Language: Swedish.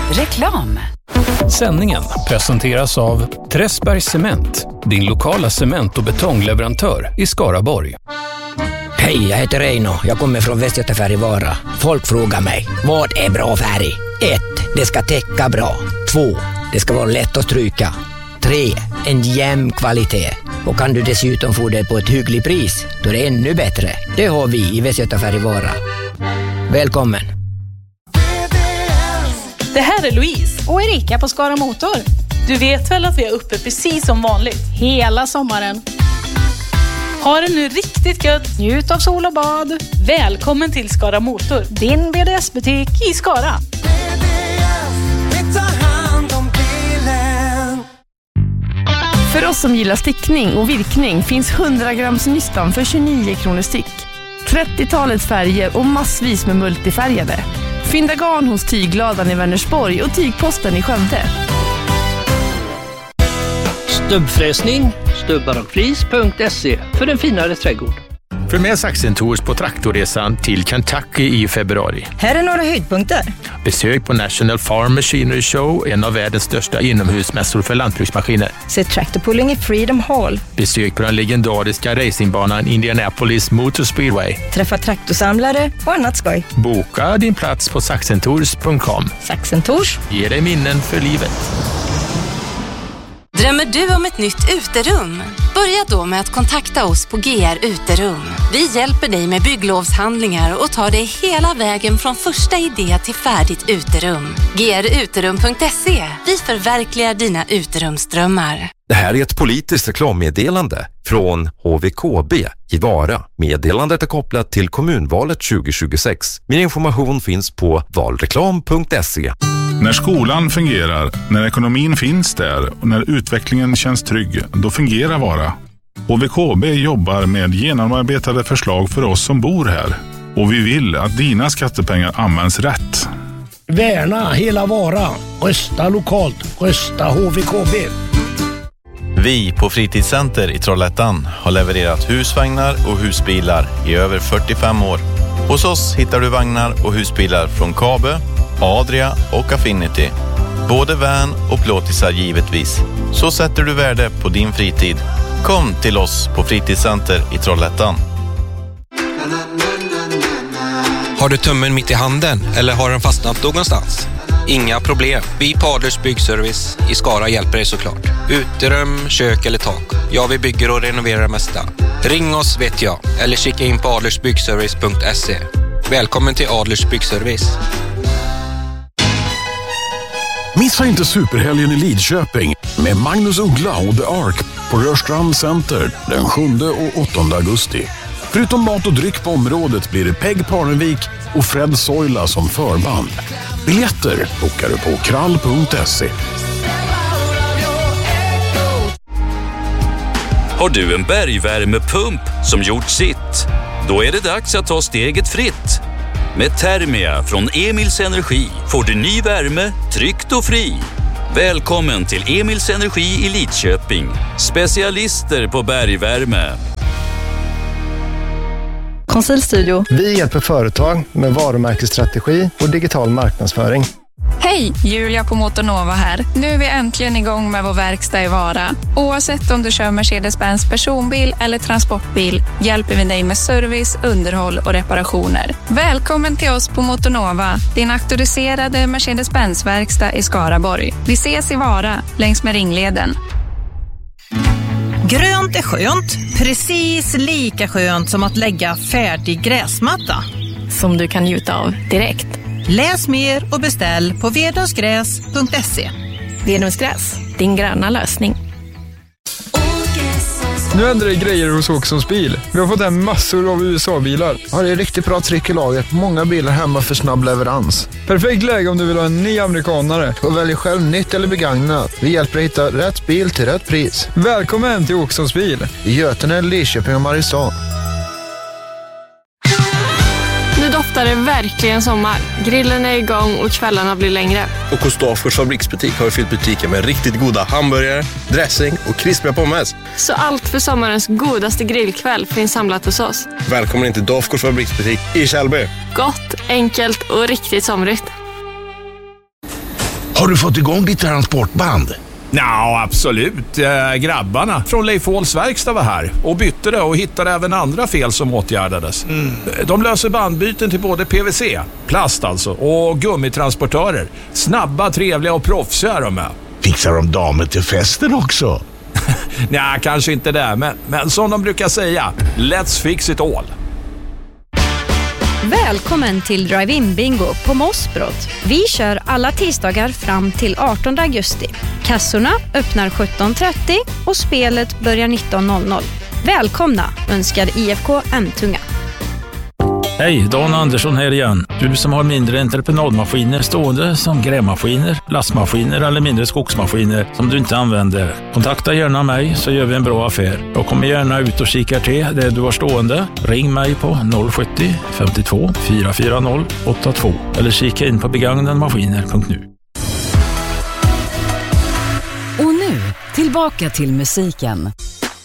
Reklam. Sändningen presenteras av Träsbergs Cement, din lokala cement- och betongleverantör i Skaraborg. Hej, jag heter Reino. Jag kommer från Västgötafärg i Vara. Folk frågar mig, vad är bra färg? 1. Det ska täcka bra. 2. Det ska vara lätt att stryka. 3. En jämn kvalitet. Och kan du dessutom få det på ett hyggligt pris, då är det ännu bättre. Det har vi i Västgötafärg i Vara. Välkommen! Det här är Louise och Erika på Skara Motor. Du vet väl att vi är uppe precis som vanligt? Hela sommaren. Ha det nu riktigt gött. Njut av sol och bad. Välkommen till Skara Motor. Din BDS-butik i Skara. För oss som gillar stickning och virkning finns 100 grams nystan för 29 kronor styck. 30-talets färger och massvis med multifärgade. Fynda garn hos Tygladan i Vänersborg och Tygposten i Skövde. Stubbfräsning, stubbarockflis.se för en finare trädgård. Följ med Saxen Tours på traktorresan till Kentucky i februari. Här är några höjdpunkter. Besök på National Farm Machinery Show, en av världens största inomhusmässor för lantbruksmaskiner. Se tractorpulling i Freedom Hall. Besök på den legendariska racingbanan Indianapolis Motor Speedway. Träffa traktorsamlare och annat skoj. Boka din plats på saxentours.com. Saxen Tours Ge dig minnen för livet. Drömmer du om ett nytt uterum? Börja då med att kontakta oss på GR Uterum. Vi hjälper dig med bygglovshandlingar och tar dig hela vägen från första idé till färdigt uterum. gruterum.se. Vi förverkligar dina uterumsdrömmar. Det här är ett politiskt reklammeddelande från HVKB i Vara. Meddelandet är kopplat till kommunvalet 2026. Min information finns på valreklam.se. När skolan fungerar, när ekonomin finns där och när utvecklingen känns trygg, då fungerar Vara. HVKB jobbar med genomarbetade förslag för oss som bor här. Och vi vill att dina skattepengar används rätt. Värna hela Vara. Rösta lokalt. Rösta HVKB. Vi på Fritidscenter i Trollhättan har levererat husvagnar och husbilar i över 45 år. Hos oss hittar du vagnar och husbilar från Kabe, Adria och Affinity. Både van och plåtisar givetvis. Så sätter du värde på din fritid. Kom till oss på Fritidscenter i Trollhättan. Har du tummen mitt i handen eller har den fastnat någonstans? Inga problem. Vi på Adlers Byggservice i Skara hjälper dig såklart. Uterum, kök eller tak. Ja, vi bygger och renoverar det mesta. Ring oss vet jag. Eller kika in på adlersbyggservice.se. Välkommen till Adlers Byggservice. Missa inte superhelgen i Lidköping med Magnus Uggla och The Ark på Rörstrand Center den 7 och 8 augusti. Förutom mat och dryck på området blir det Peg Parnevik och Fred Soila som förband. Biljetter bokar du på krall.se. Har du en bergvärmepump som gjort sitt? Då är det dags att ta steget fritt. Med Thermia från Emils Energi får du ny värme, tryggt och fri. Välkommen till Emils Energi i Lidköping. Specialister på bergvärme. Konsultstudio. Vi hjälper företag med varumärkesstrategi och digital marknadsföring. Hej, Julia på Motornova här. Nu är vi äntligen igång med vår verkstad i Vara. Oavsett om du kör Mercedes-Benz personbil eller transportbil hjälper vi dig med service, underhåll och reparationer. Välkommen till oss på Motornova, din auktoriserade Mercedes-Benz-verkstad i Skaraborg. Vi ses i Vara, längs med Ringleden. Grönt är skönt, precis lika skönt som att lägga färdig gräsmatta. Som du kan njuta av direkt. Läs mer och beställ på vedumsgräs.se. Vedumsgräs, din gröna lösning. Nu händer det grejer hos Åkessons bil. Vi har fått hem massor av USA-bilar. Ja, det är riktigt bra tryck i laget. Många bilar hemma för snabb leverans. Perfekt läge om du vill ha en ny amerikanare. Och välj själv nytt eller begagnat. Vi hjälper dig hitta rätt bil till rätt pris. Välkommen till Åkessons bil. I Götene, Lidköping och Mariestad. Nu doftar det verkligen sommar. Grillen är igång och kvällarna blir längre. Och hos Dafgårds fabriksbutik har vi fyllt butiken med riktigt goda hamburgare, dressing och krispiga pommes. Så allt för sommarens godaste grillkväll finns samlat hos oss. Välkommen in till Dafgårds fabriksbutik i Kjellby. Gott, enkelt och riktigt somrigt. Har du fått igång ditt transportband? Ja, absolut. Grabbarna från Leif Åhls verkstad var här och bytte det och hittade även andra fel som åtgärdades. De löser bandbyten till både PVC, plast alltså, och gummitransportörer. Snabba, trevliga och proffsiga är de med. Fixar de damer till festen också? Nej, kanske inte det, men som de brukar säga, let's fix it all. Välkommen till Drive-In Bingo på Mossbrott. Vi kör alla tisdagar fram till 18 augusti. Kassorna öppnar 17.30 och spelet börjar 19.00. Välkomna, önskar IFK Emtunga. Hej, Dan Andersson här igen. Du som har mindre entreprenadmaskiner stående som grävmaskiner, lastmaskiner eller mindre skogsmaskiner som du inte använder. Kontakta gärna mig så gör vi en bra affär. Jag kommer gärna ut och kikar till det du har stående. Ring mig på 070 52 440 82 eller kika in på begagnanmaskiner.nu. Och nu, tillbaka till musiken.